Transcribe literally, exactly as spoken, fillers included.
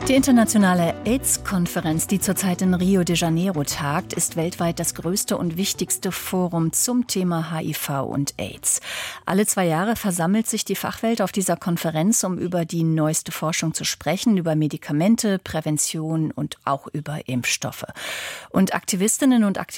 Die internationale AIDS-Konferenz, die zurzeit in Rio de Janeiro tagt, ist weltweit das größte und wichtigste Forum zum Thema H I V und AIDS. Alle zwei Jahre versammelt sich die Fachwelt auf dieser Konferenz, um über die neueste Forschung zu sprechen, über Medikamente, Prävention und auch über Impfstoffe. Und Aktivistinnen und Aktivisten